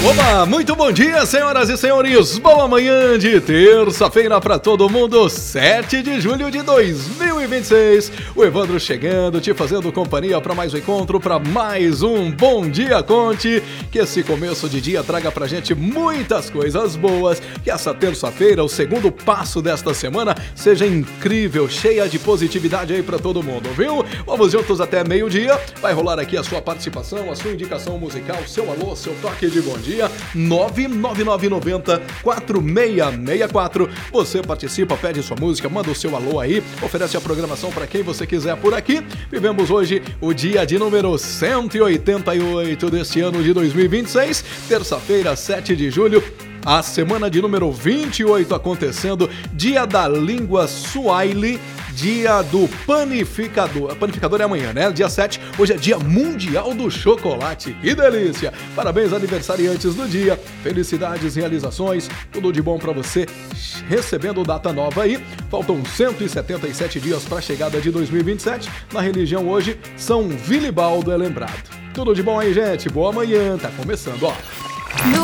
Oba, muito bom dia, senhoras e senhores. Boa manhã de terça-feira para todo mundo, 7 de julho de 2026. O Evandro chegando, te fazendo companhia para mais um encontro, para mais um Bom Dia Conte. Que esse começo de dia traga pra gente muitas coisas boas. Que essa terça-feira, o segundo passo desta semana, seja incrível, cheia de positividade aí para todo mundo, viu? Vamos juntos até meio-dia. Vai rolar aqui a sua participação, a sua indicação musical, seu alô, seu toque de bom dia. 99990-4664. Você participa, pede sua música, manda o seu alô aí, oferece a programação para quem você quiser por aqui. Vivemos hoje o dia de número 188 deste ano de 2026, terça-feira, 7 de julho. A semana de número 28 acontecendo, dia da língua Swahili, dia do panificador. A panificador é amanhã, né? Dia 7, hoje é dia mundial do chocolate. Que delícia! Parabéns aniversariantes do dia, felicidades, realizações, tudo de bom pra você, recebendo data nova aí. Faltam 177 dias pra chegada de 2027. Na religião hoje, São Vilibaldo é lembrado. Tudo de bom aí, gente? Boa manhã, tá começando, ó. No